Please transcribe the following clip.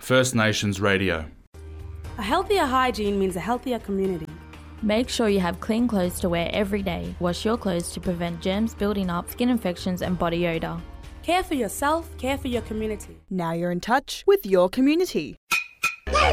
First Nations Radio. A healthier hygiene means a healthier community. Make sure you have clean clothes to wear every day. Wash your clothes to prevent germs building up, skin infections and body odour. Care for yourself, care for your community. Now you're in touch with your community.